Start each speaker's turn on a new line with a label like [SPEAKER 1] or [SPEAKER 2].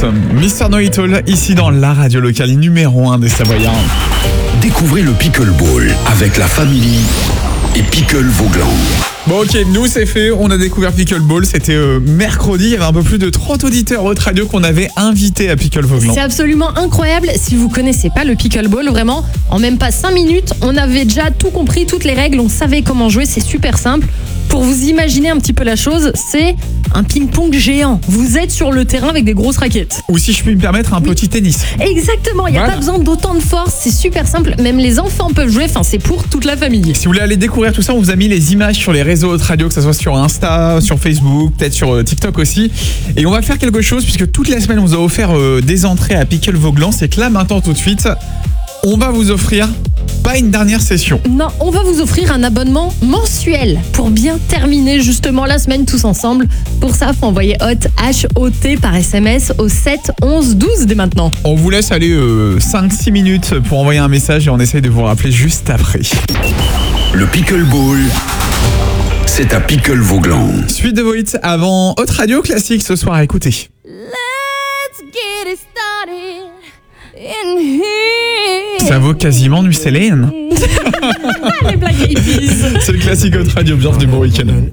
[SPEAKER 1] Mr. Know-It-All, ici dans la radio locale numéro 1 des Savoyards.
[SPEAKER 2] Découvrez le Pickleball avec la famille et Pickle Vaugland.
[SPEAKER 1] Bon ok, nous c'est fait, on a découvert Pickleball, c'était mercredi, il y avait un peu plus de 30 auditeurs Haute Radio qu'on avait invités à Pickle Vaugland.
[SPEAKER 3] C'est absolument incroyable, si vous connaissez pas le Pickleball, vraiment, en même pas 5 minutes, on avait déjà tout compris, toutes les règles, on savait comment jouer, c'est super simple. Pour vous imaginer un petit peu la chose, c'est un ping-pong géant. Vous êtes sur le terrain avec des grosses raquettes.
[SPEAKER 1] Ou si je puis me permettre, un petit tennis.
[SPEAKER 3] Exactement, il n'y a pas besoin d'autant de force, c'est super simple, même les enfants peuvent jouer, enfin c'est pour toute la famille.
[SPEAKER 1] Si vous voulez aller découvrir tout ça, on vous a mis les images sur les réseaux Haute Radio, que ce soit sur Insta, sur Facebook, peut-être sur TikTok aussi. Et on va faire quelque chose, puisque toute la semaine on vous a offert des entrées à Pickle Vaugland, c'est que là maintenant tout de suite, on va vous offrir pas une dernière session.
[SPEAKER 3] Non, on va vous offrir un abonnement mensuel pour bien terminer justement la semaine tous ensemble. Pour ça, faut envoyer HOT, H-O-T par SMS au 7 11 12 dès maintenant.
[SPEAKER 1] On vous laisse aller 5-6 minutes pour envoyer un message et on essaye de vous rappeler juste après.
[SPEAKER 2] Le Pickleball, c'est à Pickle Vaugland.
[SPEAKER 1] Suite de vos hits avant Haute Radio classique ce soir, écoutez.
[SPEAKER 4] Let's get it started in here.
[SPEAKER 1] Ça vaut quasiment du Céline.
[SPEAKER 3] Les Black Eyed Peas.
[SPEAKER 1] C'est le classique Haute Radio, bienvenue, bon week-end.